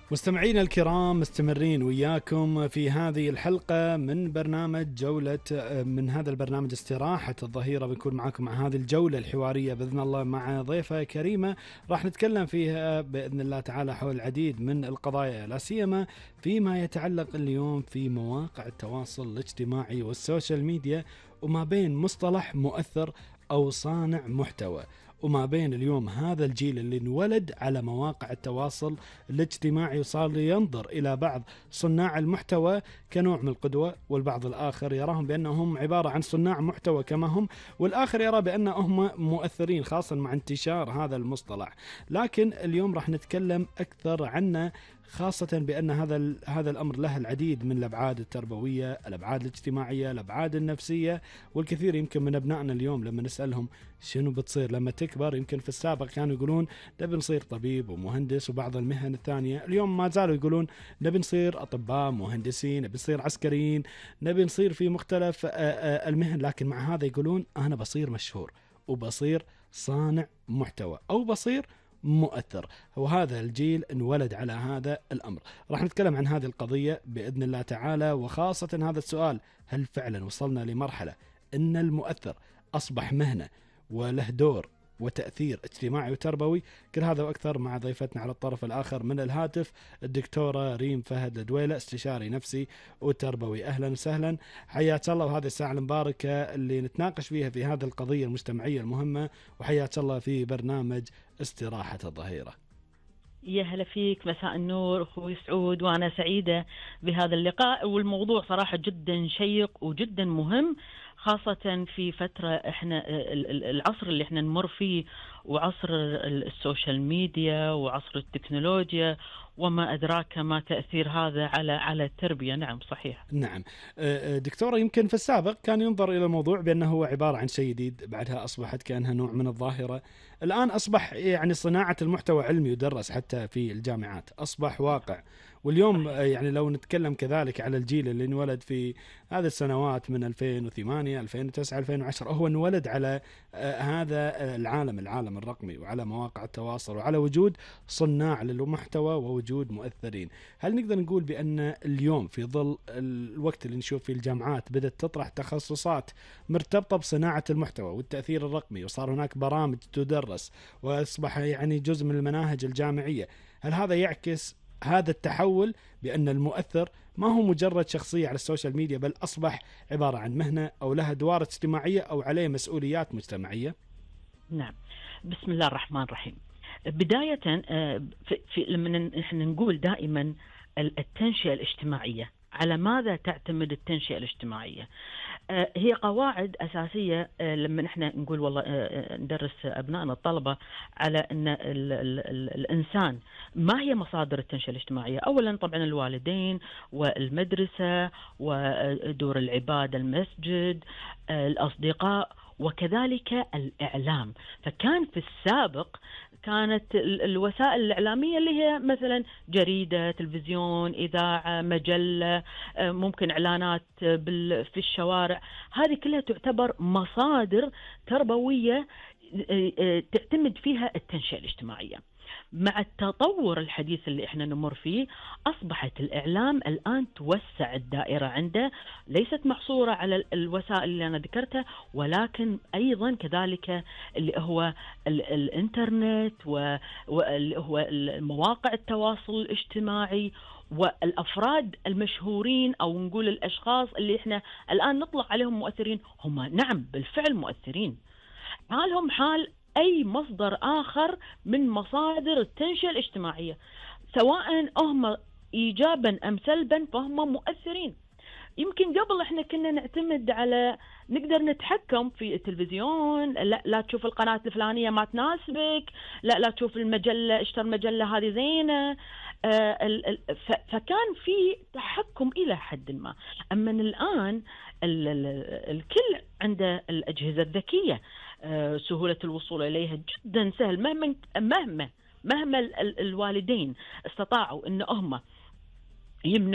مستمعينا الكرام، مستمرين وياكم في هذه الحلقة من برنامج جولة، من هذا البرنامج استراحة الظهيرة. بنكون معاكم مع هذه الجولة الحوارية بإذن الله مع ضيفة كريمة راح نتكلم فيها بإذن الله تعالى حول العديد من القضايا، لا سيما فيما يتعلق اليوم في مواقع التواصل الاجتماعي والسوشيال ميديا، وما بين مصطلح مؤثر أو صانع محتوى، وما بين اليوم هذا الجيل اللي انولد على مواقع التواصل الاجتماعي وصار ينظر إلى بعض صناع المحتوى كنوع من القدوة، والبعض الآخر يراهم بأنهم عبارة عن صناع محتوى كما هم، والآخر يرى بأنهم مؤثرين، خاصة مع انتشار هذا المصطلح. لكن اليوم راح نتكلم أكثر عنه، خاصة بأن هذا الأمر له العديد من الأبعاد التربوية، الأبعاد الاجتماعية، الأبعاد النفسية. والكثير يمكن من أبنائنا اليوم لما نسألهم شنو بتصير لما تكبر، يمكن في السابق كانوا يقولون نبي نصير طبيب ومهندس وبعض المهن الثانية، اليوم ما زالوا يقولون نبي نصير أطباء، مهندسين، نبي نصير عسكريين، نبي نصير في مختلف المهن. لكن مع هذا يقولون أنا بصير مشهور، وبصير صانع محتوى، أو بصير مؤثر. وهذا الجيل انولد على هذا الأمر. راح نتكلم عن هذه القضية بإذن الله تعالى، وخاصة هذا السؤال: هل فعلا وصلنا لمرحلة أن المؤثر أصبح مهنة وله دور وتأثير اجتماعي وتربوي؟ كل هذا وأكثر مع ضيفتنا على الطرف الآخر من الهاتف، الدكتورة ريم فهد الدويلة، استشاري نفسي وتربوي. أهلا وسهلا، حياك الله. وهذه الساعة المباركة اللي نتناقش فيها في هذه القضية المجتمعية المهمة، وحياك الله في برنامج استراحة الظهيرة. يا هلا فيك، مساء النور أخوي سعود، وأنا سعيدة بهذا اللقاء. والموضوع صراحة جدا شيق وجدا مهم، خاصة في فترة احنا العصر اللي احنا نمر فيه، وعصر السوشيال ميديا وعصر التكنولوجيا، وما أدراك ما تأثير هذا على التربية. نعم صحيح. نعم دكتورة، يمكن في السابق كان ينظر إلى الموضوع بأنه هو عبارة عن شيء جديد، بعدها أصبحت كأنها نوع من الظاهرة. الآن أصبح يعني صناعة المحتوى علمي يدرس حتى في الجامعات، أصبح واقع. واليوم يعني لو نتكلم كذلك على الجيل اللي انولد في هذه السنوات من 2008 2009 2010، هو انولد على هذا العالم الرقمي، وعلى مواقع التواصل، وعلى وجود صناع للمحتوى ووجود مؤثرين. هل نقدر نقول بأن اليوم في ظل الوقت اللي نشوف فيه الجامعات بدأت تطرح تخصصات مرتبطة بصناعة المحتوى والتأثير الرقمي، وصار هناك برامج تدرس وأصبح يعني جزء من المناهج الجامعية، هل هذا يعكس هذا التحول بأن المؤثر ما هو مجرد شخصية على السوشيال ميديا، بل أصبح عبارة عن مهنة أو لها أدوار اجتماعية أو عليه مسؤوليات مجتمعية؟ نعم، بسم الله الرحمن الرحيم. بداية لما احنا نقول دائما التنشئة الاجتماعية، على ماذا تعتمد التنشئة الاجتماعية؟ هي قواعد أساسية. لما احنا نقول والله ندرس أبنائنا الطلبة على أن الإنسان، ما هي مصادر التنشئة الاجتماعية؟ أولا طبعا الوالدين والمدرسة ودور العبادة، المسجد، الأصدقاء، وكذلك الإعلام. فكان في السابق كانت الوسائل الإعلامية اللي هي مثلا جريدة، تلفزيون، إذاعة، مجلة، ممكن إعلانات في الشوارع. هذه كلها تعتبر مصادر تربوية تعتمد فيها التنشئة الاجتماعية. مع التطور الحديث اللي احنا نمر فيه، أصبحت الإعلام الآن توسع الدائرة عنده، ليست محصورة على الوسائل اللي أنا ذكرتها، ولكن أيضا كذلك اللي هو الإنترنت، واللي هو مواقع التواصل الاجتماعي، والأفراد المشهورين أو نقول الأشخاص اللي احنا الآن نطلق عليهم مؤثرين، هم نعم بالفعل مؤثرين، حالهم حال أي مصدر آخر من مصادر التنشئة الاجتماعية، سواء هم إيجابا أم سلبا فهم مؤثرين. يمكن قبل احنا كنا نعتمد على نقدر نتحكم في التلفزيون، لا تشوف القناة الفلانية ما تناسبك، لا تشوف المجلة، اشتر مجلة هذه زينة. فكان في تحكم إلى حد ما. أما الآن الكل عنده الأجهزة الذكية، سهولة الوصول إليها جدا سهل. مهما الوالدين استطاعوا إن هم